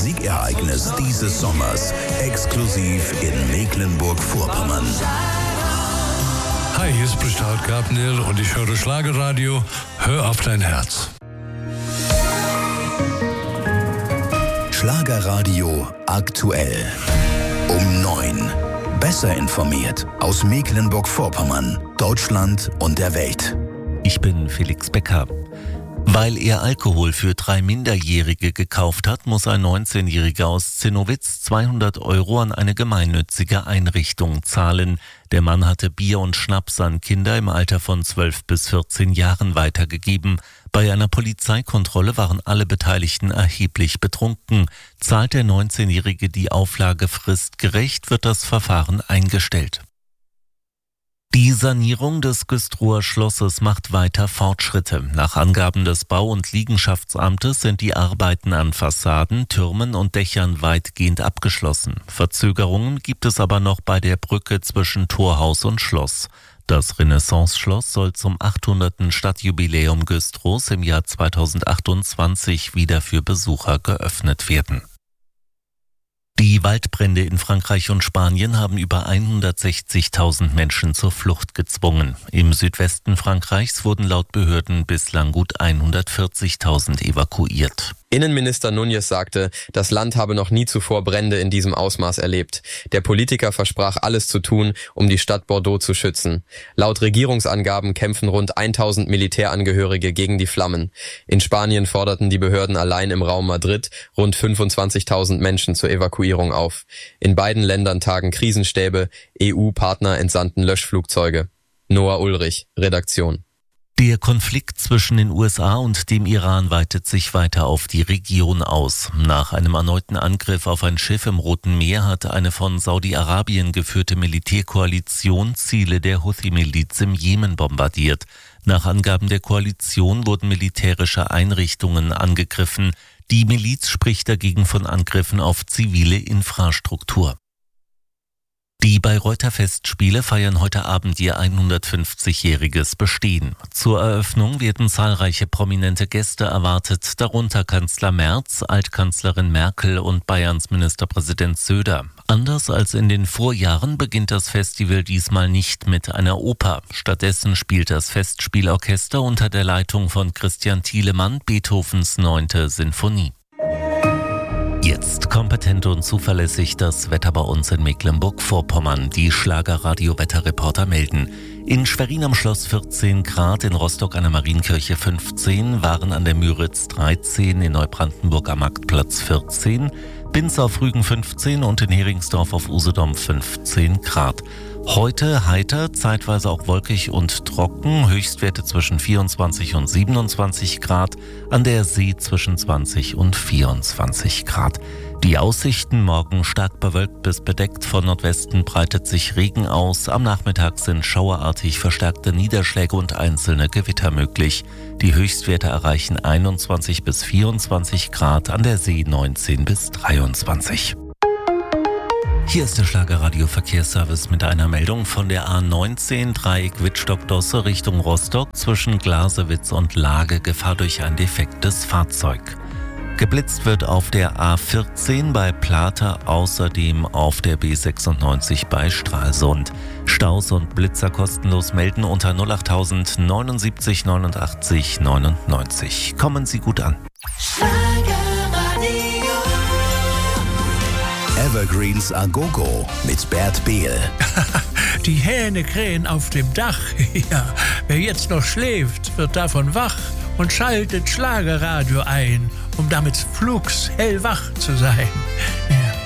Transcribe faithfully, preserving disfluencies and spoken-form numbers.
Musikereignis dieses Sommers. Exklusiv in Mecklenburg-Vorpommern. Hi, hier ist Bestaut Gabnil und ich höre Schlagerradio. Hör auf dein Herz. Schlagerradio aktuell. Um neun. Besser informiert aus Mecklenburg-Vorpommern, Deutschland und der Welt. Ich bin Felix Becker. Weil er Alkohol für drei Minderjährige gekauft hat, muss ein neunzehnjähriger aus Zinnowitz zweihundert Euro an eine gemeinnützige Einrichtung zahlen. Der Mann hatte Bier und Schnaps an Kinder im Alter von zwölf bis vierzehn Jahren weitergegeben. Bei einer Polizeikontrolle waren alle Beteiligten erheblich betrunken. Zahlt der neunzehnjährige die Auflage fristgerecht, wird das Verfahren eingestellt. Die Sanierung des Güstrower Schlosses macht weiter Fortschritte. Nach Angaben des Bau- und Liegenschaftsamtes sind die Arbeiten an Fassaden, Türmen und Dächern weitgehend abgeschlossen. Verzögerungen gibt es aber noch bei der Brücke zwischen Torhaus und Schloss. Das Renaissance-Schloss soll zum achthunderten Stadtjubiläum Güstrows im Jahr zweitausendachtundzwanzig wieder für Besucher geöffnet werden. Die Waldbrände in Frankreich und Spanien haben über hundertsechzigtausend Menschen zur Flucht gezwungen. Im Südwesten Frankreichs wurden laut Behörden bislang gut hundertvierzigtausend evakuiert. Innenminister Núñez sagte, das Land habe noch nie zuvor Brände in diesem Ausmaß erlebt. Der Politiker versprach, alles zu tun, um die Stadt Bordeaux zu schützen. Laut Regierungsangaben kämpfen rund tausend Militärangehörige gegen die Flammen. In Spanien forderten die Behörden allein im Raum Madrid rund fünfundzwanzigtausend Menschen zur Evakuierung auf. In beiden Ländern tagen Krisenstäbe, E U-Partner entsandten Löschflugzeuge. Noah Ulrich, Redaktion. Der Konflikt zwischen den U S A und dem Iran weitet sich weiter auf die Region aus. Nach einem erneuten Angriff auf ein Schiff im Roten Meer hat eine von Saudi-Arabien geführte Militärkoalition Ziele der Houthi-Miliz im Jemen bombardiert. Nach Angaben der Koalition wurden militärische Einrichtungen angegriffen. Die Miliz spricht dagegen von Angriffen auf zivile Infrastruktur. Die Bayreuther Festspiele feiern heute Abend ihr hundertfünfzigjähriges Bestehen. Zur Eröffnung werden zahlreiche prominente Gäste erwartet, darunter Kanzler Merz, Altkanzlerin Merkel und Bayerns Ministerpräsident Söder. Anders als in den Vorjahren beginnt das Festival diesmal nicht mit einer Oper. Stattdessen spielt das Festspielorchester unter der Leitung von Christian Thielemann Beethovens neunte Sinfonie. Jetzt kompetent und zuverlässig das Wetter bei uns in Mecklenburg-Vorpommern. Die Schlagerradio-Wetterreporter melden. In Schwerin am Schloss vierzehn Grad, in Rostock an der Marienkirche fünfzehn, Waren an der Müritz dreizehn, in Neubrandenburg am Marktplatz vierzehn, Binz auf Rügen fünfzehn und in Heringsdorf auf Usedom fünfzehn Grad. Heute heiter, zeitweise auch wolkig und trocken, Höchstwerte zwischen vierundzwanzig und siebenundzwanzig Grad, an der See zwischen zwanzig und vierundzwanzig Grad. Die Aussichten: morgen stark bewölkt bis bedeckt, von Nordwesten breitet sich Regen aus, am Nachmittag sind schauerartig verstärkte Niederschläge und einzelne Gewitter möglich. Die Höchstwerte erreichen einundzwanzig bis vierundzwanzig Grad, an der See neunzehn bis dreiundzwanzig. Hier ist der Schlagerradio-Verkehrsservice mit einer Meldung von der A neunzehn, Dreieck Wittstock-Dosse Richtung Rostock, zwischen Glasewitz und Lage, Gefahr durch ein defektes Fahrzeug. Geblitzt wird auf der A vierzehn bei Plata, außerdem auf der B sechsundneunzig bei Stralsund. Staus und Blitzer kostenlos melden unter null acht tausend neunundsiebzig neunundachtzig neunundneunzig. Kommen Sie gut an. Evergreens a Go-Go mit Bert Behl. Die Hähne krähen auf dem Dach. Ja, wer jetzt noch schläft, wird davon wach und schaltet Schlagerradio ein, um damit flugs hellwach zu sein. Ja.